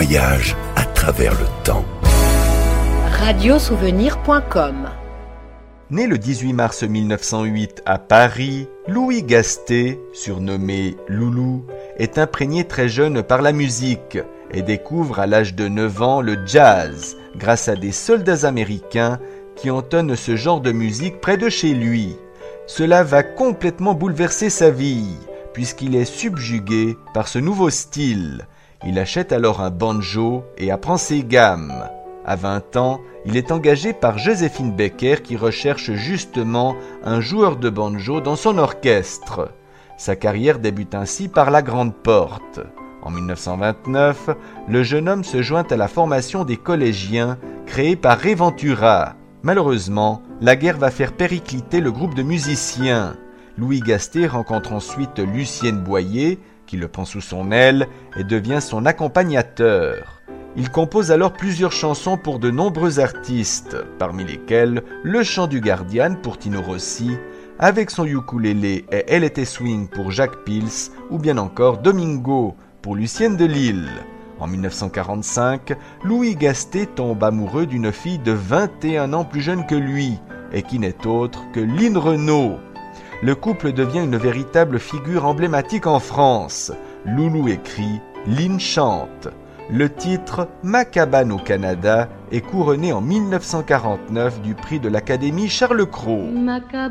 voyage à travers le temps. Radiosouvenir.com. Né le 18 mars 1908 à Paris, Louis Gasté, surnommé Loulou, est imprégné très jeune par la musique et découvre à l'âge de 9 ans le jazz grâce à des soldats américains qui entonnent ce genre de musique près de chez lui. Cela va complètement bouleverser sa vie puisqu'il est subjugué par ce nouveau style. Il achète alors un banjo et apprend ses gammes. À 20 ans, il est engagé par Joséphine Baker qui recherche justement un joueur de banjo dans son orchestre. Sa carrière débute ainsi par la Grande Porte. En 1929, le jeune homme se joint à la formation des collégiens créée par Ray Ventura. Malheureusement, la guerre va faire péricliter le groupe de musiciens. Louis Gasté rencontre ensuite Lucienne Boyer, qui le prend sous son aile et devient son accompagnateur. Il compose alors plusieurs chansons pour de nombreux artistes, parmi lesquels Le Chant du Gardien pour Tino Rossi, Avec son ukulélé et Elle était swing pour Jacques Pils, ou bien encore Domingo pour Lucienne de Lille. En 1945, Louis Gasté tombe amoureux d'une fille de 21 ans plus jeune que lui, et qui n'est autre que Line Renaud. Le couple devient une véritable figure emblématique en France. Loulou écrit, Line chante. Le titre « Ma cabane au Canada » est couronné en 1949 du prix de l'Académie Charles Cros.